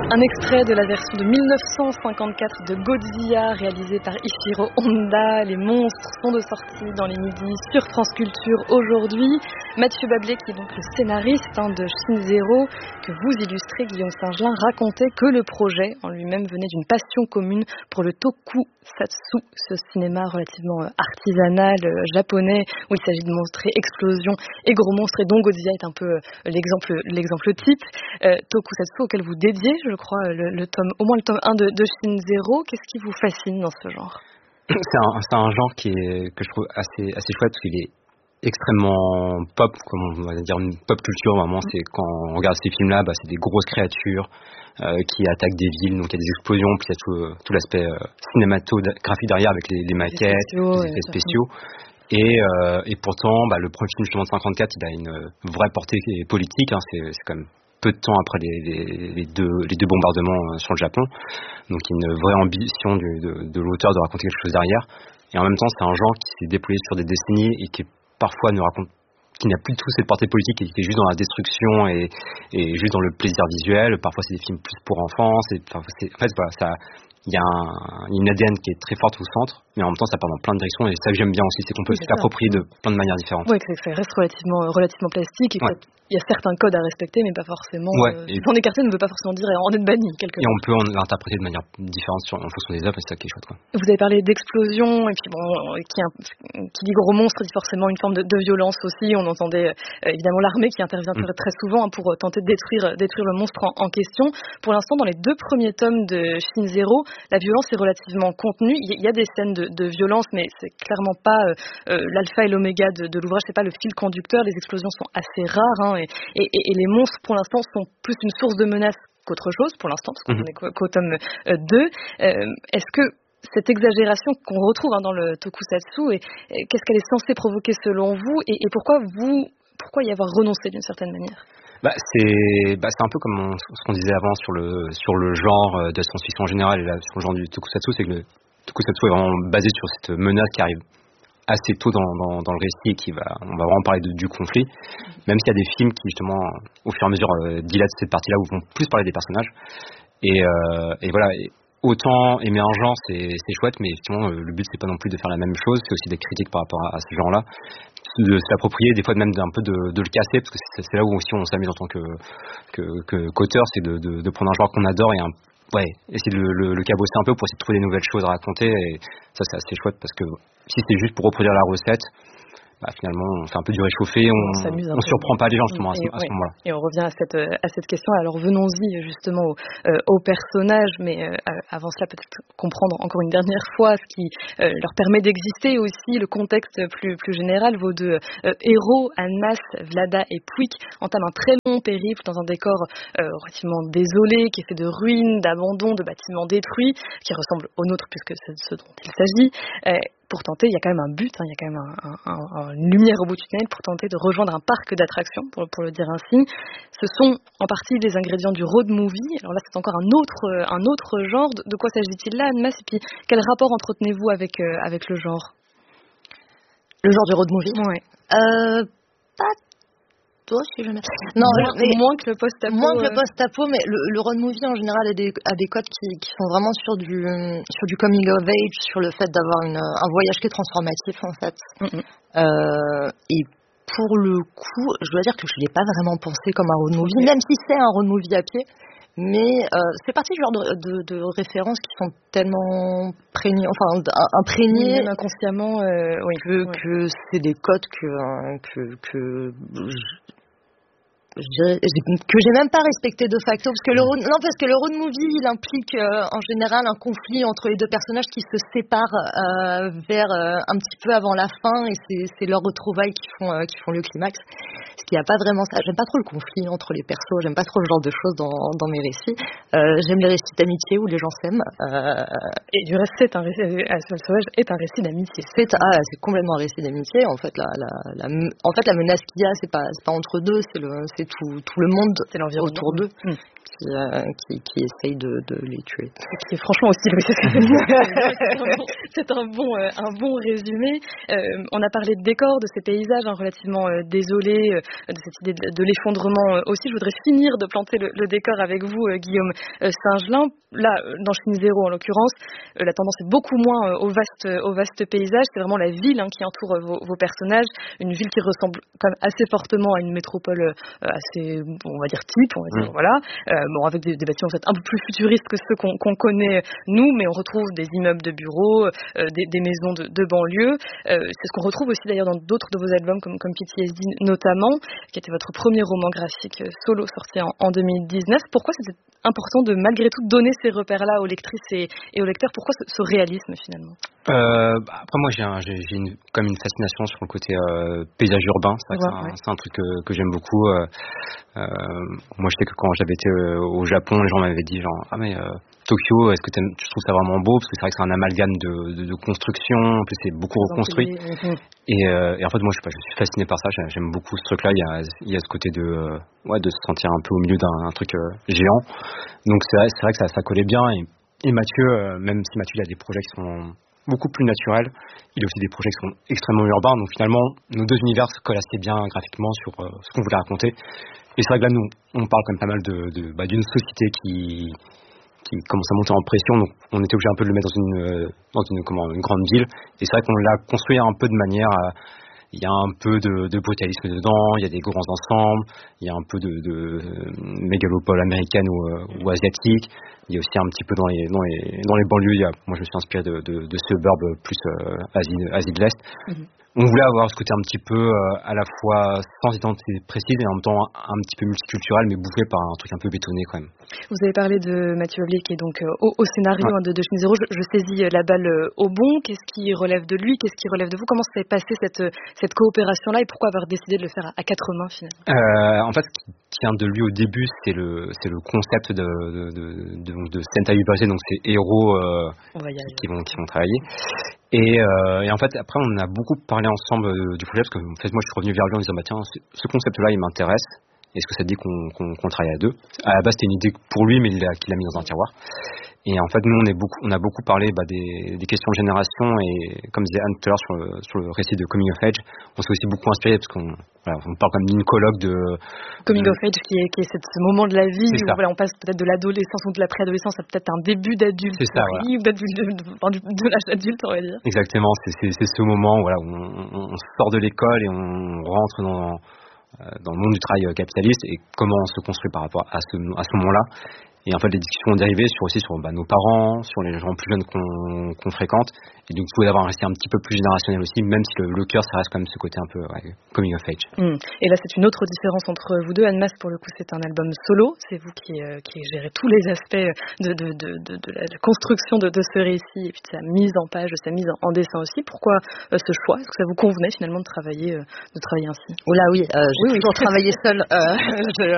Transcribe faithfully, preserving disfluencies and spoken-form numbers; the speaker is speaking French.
Un extrait de la version de mille neuf cent cinquante-quatre de Godzilla réalisée par Ishiro Honda. Les monstres sont de sortie dans les midis sur France Culture aujourd'hui. Mathieu Bablé, qui est donc le scénariste hein, de Shin Zero, que vous illustrez, Guillaume Singelin, racontait que le projet en lui-même venait d'une passion commune pour le tokusatsu, ce cinéma relativement artisanal euh, japonais où il s'agit de montrer explosions et gros monstres, et dont Godzilla est un peu euh, l'exemple, l'exemple type. Euh, tokusatsu auquel vous dédiez, je crois, le, le tome, au moins le tome un de, de Shin Zero. Qu'est-ce qui vous fascine dans ce genre ? C'est un, c'est un genre qui est, que je trouve assez, assez chouette parce qu'il est extrêmement pop, comme on va dire une pop culture vraiment. C'est quand on regarde ces films-là, bah, c'est des grosses créatures euh, qui attaquent des villes, donc il y a des explosions, puis il y a tout, tout l'aspect euh, cinématographique derrière avec les, les maquettes, les, spéciaux, les effets spéciaux. Et, euh, et pourtant, bah, le premier film justement de cinquante-quatre, il a une vraie portée politique. Hein, c'est, c'est quand même peu de temps après les, les, les, deux, les deux bombardements sur le Japon. Donc il y a une vraie ambition du, de, de l'auteur de raconter quelque chose derrière. Et en même temps, c'est un genre qui s'est déployé sur des décennies et qui parfois ne raconte, qui n'a plus du tout cette portée politique et qui est juste dans la destruction et, et juste dans le plaisir visuel. Parfois, c'est des films plus pour enfants. C'est, enfin, c'est, en fait, voilà, ça. Il y a un, une A D N qui est très forte au centre, mais en même temps ça part dans plein de directions, et ça que j'aime bien aussi, c'est qu'on peut oui, s'approprier de plein de manières différentes. Oui, que ça reste relativement, relativement plastique, et ouais. Il y a certains codes à respecter, mais pas forcément... Ouais, euh, s'en écarter ne veut pas forcément dire en être banni, quelque Et part. On peut en l'interpréter de manière différente sur, en fonction des œuvres, et c'est ça qui est chouette, quoi. Vous avez parlé d'explosion, et puis bon, qui, qui dit gros monstre dit forcément une forme de, de violence aussi. On entendait euh, évidemment l'armée qui intervient mmh. très souvent hein, pour tenter de détruire, détruire le monstre en, en question. Pour l'instant, dans les deux premiers tomes de Shin Zero, la violence est relativement contenue. Il y a des scènes de, de violence, mais c'est clairement pas euh, l'alpha et l'oméga de, de l'ouvrage, c'est pas le fil conducteur. Les explosions sont assez rares, hein, et, et, et les monstres, pour l'instant, sont plus une source de menace qu'autre chose, pour l'instant, parce qu'on mmh. est qu'au, qu'au tome euh, deux. Euh, est-ce que cette exagération qu'on retrouve hein, dans le tokusatsu, et, et, qu'est-ce qu'elle est censée provoquer selon vous, et, et pourquoi vous, pourquoi y avoir renoncé d'une certaine manière ? Bah c'est, bah c'est un peu comme on, ce qu'on disait avant sur le, sur le genre de science-fiction en général, et là sur le genre du tokusatsu, c'est que le tokusatsu est vraiment basé sur cette menace qui arrive assez tôt dans, dans, dans le récit, et qui va, on va vraiment parler de, du conflit, même s'il y a des films qui justement au fur et à mesure euh, dilatent cette partie-là, où vont plus parler des personnages, et, euh, et voilà, et autant aimer un genre c'est, c'est chouette, mais effectivement le but c'est pas non plus de faire la même chose, c'est aussi des critiques par rapport à, à ce genre-là, de s'approprier, des fois même d'un peu de, de le casser, parce que c'est, c'est là où aussi on s'amuse en tant que, que, que qu'auteur, c'est de, de, de prendre un genre qu'on adore et un, ouais, essayer de le, le, le cabosser un peu pour essayer de trouver des nouvelles choses à raconter, et ça c'est assez chouette, parce que si c'est juste pour reproduire la recette, bah, finalement on fait un peu du réchauffé, on, on, on surprend pas les gens justement à, ce, à ce oui. moment-là. Et on revient à cette, à cette question. Alors venons-y justement au, euh, au personnage, mais euh, avant cela peut-être comprendre encore une dernière fois ce qui euh, leur permet d'exister, aussi le contexte plus, plus général. Vos deux euh, héros, Anmas, Vlada et Puik, entament un très long périple dans un décor euh, relativement désolé, qui est fait de ruines, d'abandons, de bâtiments détruits, qui ressemble au nôtre puisque c'est ce dont il s'agit. Euh, pour tenter, il y a quand même un but, hein, il y a quand même un, un, un, une lumière au bout du tunnel pour tenter de rejoindre un parc d'attractions, pour, pour le dire ainsi. Ce sont en partie les ingrédients du road movie. Alors là, c'est encore un autre, un autre genre. De, de quoi s'agit-il là, Anmas ? Et puis, quel rapport entretenez-vous avec, euh, avec le genre ? Le genre du road movie ? Ouais. Euh, pas toi, si je non, moins, mais moins que le post-apo. Moins que le post-apo, mais le, le road movie en général a des, a des codes qui, qui sont vraiment sur du, sur du coming of age, sur le fait d'avoir une, un voyage qui est transformatif en fait. Mm-hmm. Euh, et pour le coup, je dois dire que je ne l'ai pas vraiment pensé comme un road movie, okay. Même si c'est un road movie à pied. Mais euh, c'est partie du genre de, de, de références qui sont tellement prégnées, enfin imprégnées, oui, inconsciemment, euh, oui, que, ouais. que c'est des codes que que, que J'ai, que j'ai même pas respecté de facto, parce que le road, non parce que le road movie il implique euh, en général un conflit entre les deux personnages qui se séparent euh, vers euh, un petit peu avant la fin, et c'est, c'est leurs retrouvailles qui font euh, qui font le climax. Ce qui n'y a pas vraiment ça. J'aime pas trop le conflit entre les persos, j'aime pas trop ce genre de choses dans dans mes récits. Euh, j'aime les récits d'amitié où les gens s'aiment. Euh, et du reste, c'est un récit, Asphalt Sauvage est un récit d'amitié. C'est ah c'est complètement un récit d'amitié. En fait la la, la en fait la menace qu'il y a c'est pas c'est pas entre deux, c'est le c'est Tout, tout le monde autour d'eux mmh. qui, euh, qui, qui essaye de, de les tuer. Qui est franchement aussi, oui, c'est un bon, euh, un bon résumé. Euh, on a parlé de décors, de ces paysages hein, relativement euh, désolés, euh, de cette idée de, de l'effondrement euh, aussi. Je voudrais finir de planter le, le décor avec vous, euh, Guillaume euh, Singelin. Là, dans Shin Zero en l'occurrence, euh, la tendance est beaucoup moins euh, au vaste, au vaste paysage. C'est vraiment la ville hein, qui entoure vos, vos personnages, une ville qui ressemble quand même assez fortement à une métropole euh, assez, bon, on va dire type, on va dire, mmh. voilà. Euh, bon, avec des, des bâtiments peut-être un peu plus futuristes que ceux qu'on, qu'on connaît nous, mais on retrouve des immeubles de bureaux, euh, des, des maisons de, de banlieue. Euh, c'est ce qu'on retrouve aussi d'ailleurs dans d'autres de vos albums, comme, comme P T S D notamment, qui était votre premier roman graphique euh, solo sorti en, en deux mille dix-neuf. Pourquoi c'était important de malgré tout donner ces repères-là aux lectrices et, et aux lecteurs? Pourquoi ce, ce réalisme finalement? Euh, bah après moi j'ai, un, j'ai, j'ai une, comme une fascination sur le côté euh, paysage urbain, c'est, vrai ouais, que c'est, un, ouais. c'est un truc que, que j'aime beaucoup. Euh, euh, moi je sais que quand j'avais été euh, au Japon, les gens m'avaient dit genre ah mais euh, Tokyo, est-ce que tu trouves ça vraiment beau? Parce que c'est vrai que c'est un amalgame de, de, de construction, en plus c'est beaucoup reconstruit. Et, euh, et en fait moi je, sais pas, je suis fasciné par ça, j'aime beaucoup ce truc-là. Il y a, il y a ce côté de, euh, ouais, de se sentir un peu au milieu d'un un truc euh, géant. Donc c'est vrai, c'est vrai que ça, ça collait bien. Et, et Mathieu, euh, même si Mathieu il a des projets qui sont beaucoup plus naturels, il a aussi des projets qui sont extrêmement urbains. Donc finalement nos deux univers se collent assez bien graphiquement sur euh, ce qu'on voulait raconter. Et c'est vrai que là nous on parle quand même pas mal de, de, bah, d'une société qui qui commence à monter en pression, donc on était obligé un peu de le mettre dans une, euh, dans une, comment, une grande ville, et c'est vrai qu'on l'a construit un peu de manière à, il y a un peu de, de brutalisme dedans, il y a des grands ensembles, il y a un peu de, de mégalopole américaine ou, euh, ou asiatique, il y a aussi un petit peu dans les, dans les, dans les banlieues, il y a, moi je me suis inspiré de, de, de suburbs plus euh, Asie, Asie de l'Est. Mm-hmm. On voulait avoir ce côté un petit peu euh, à la fois sans identité précise et en même temps un, un petit peu multiculturel, mais bouffé par un truc un peu bétonné quand même. Vous avez parlé de Mathieu Ablé qui est donc euh, au, au scénario ouais. hein, de, de Shin Zero. Je, je saisis la balle euh, au bon. Qu'est-ce qui relève de lui? Qu'est-ce qui relève de vous? Comment s'est passée cette, cette coopération-là et pourquoi avoir décidé de le faire à, à quatre mains finalement? euh, En fait, ce qui tient de lui au début, c'est le, c'est le concept de, de, de, de, de Sentai Ubase, donc c'est héros euh, qui, qui, vont, qui vont travailler. Et, euh, et en fait, après, on a beaucoup parlé ensemble euh, du projet parce que en fait, moi, je suis revenu vers lui en disant bah tiens, ce concept-là, il m'intéresse. Est-ce que ça te dit qu'on, qu'on, qu'on travaille à deux? À la base, c'était une idée pour lui, mais il l'a, qu'il l'a mis dans un tiroir. Et en fait, nous, on, est beaucoup, on a beaucoup parlé bah, des, des questions de génération et, comme disait Anne tout à l'heure sur le, sur le récit de Coming of Age, on s'est aussi beaucoup inspiré parce qu'on voilà, on parle comme d'une colloque de... Coming de... of Age, qui est, qui est ce moment de la vie où voilà, on passe peut-être de l'adolescence ou de la préadolescence à peut-être un début d'adulte. C'est ça, voilà. Ou d'adulte, de, de, de, de l'âge d'adulte, on va dire. Exactement, c'est, c'est, c'est ce moment voilà, où on, on sort de l'école et on rentre dans... dans le monde du travail capitaliste et comment on se construit par rapport à ce, à ce moment-là. Et en fait, les discussions ont dérivé sur aussi sur bah, nos parents, sur les gens plus jeunes qu'on, qu'on fréquente. Et donc, vous pouvez avoir un récit un petit peu plus générationnel aussi, même si le, le cœur, ça reste quand même ce côté un peu ouais, coming of age. Mmh. Et là, c'est une autre différence entre vous deux. Anne Mas, pour le coup, c'est un album solo. C'est vous qui, euh, qui gérez tous les aspects de, de, de, de, de la de construction de, de ce récit et puis de sa mise en page, de sa mise en, en dessin aussi. Pourquoi euh, ce choix? Est-ce que ça vous convenait finalement de travailler, euh, de travailler ainsi? Oh là oui, euh, j'ai oui, toujours oui. travaillé seule. Euh, je,